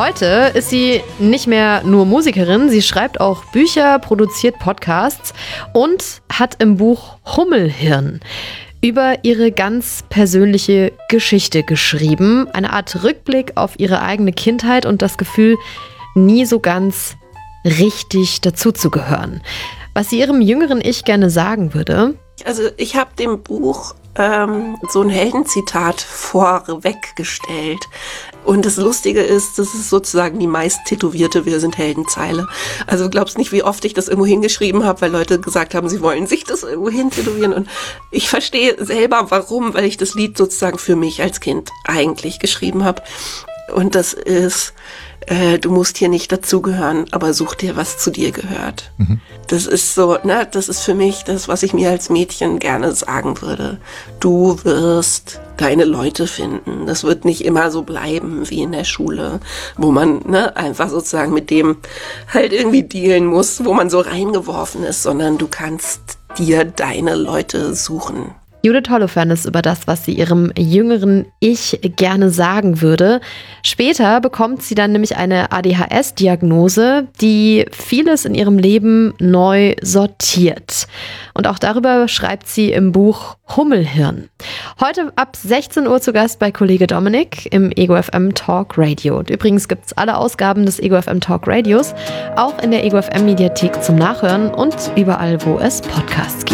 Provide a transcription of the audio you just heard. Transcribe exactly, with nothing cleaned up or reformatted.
Heute ist sie nicht mehr nur Musikerin, sie schreibt auch Bücher, produziert Podcasts und hat im Buch Hummelhirn über ihre ganz persönliche Geschichte geschrieben. Eine Art Rückblick auf ihre eigene Kindheit und das Gefühl, nie so ganz richtig dazuzugehören. Was sie ihrem jüngeren Ich gerne sagen würde. Also ich habe dem Buch ähm, so ein Heldenzitat vorweggestellt. Und das Lustige ist, das ist sozusagen die meist tätowierte Wir sind Heldenzeile. Also du glaubst nicht, wie oft ich das irgendwo hingeschrieben habe, weil Leute gesagt haben, sie wollen sich das irgendwo hin tätowieren. Und ich verstehe selber, warum, weil ich das Lied sozusagen für mich als Kind eigentlich geschrieben habe. Und das ist, äh, du musst hier nicht dazugehören, aber such dir, was zu dir gehört. Mhm. Das ist so, ne, das ist für mich das, was ich mir als Mädchen gerne sagen würde. Du wirst deine Leute finden. Das wird nicht immer so bleiben wie in der Schule, wo man ne, einfach sozusagen mit dem halt irgendwie dealen muss, wo man so reingeworfen ist, sondern du kannst dir deine Leute suchen. Judith Holofernes über das, was sie ihrem jüngeren Ich gerne sagen würde. Später bekommt sie dann nämlich eine A D H S-Diagnose, die vieles in ihrem Leben neu sortiert. Und auch darüber schreibt sie im Buch Hummelhirn. Heute ab sechzehn Uhr zu Gast bei Kollege Dominik im Ego F M Talk Radio. Und übrigens gibt es alle Ausgaben des Ego F M Talk Radios auch in der Ego F M Mediathek zum Nachhören und überall, wo es Podcasts gibt.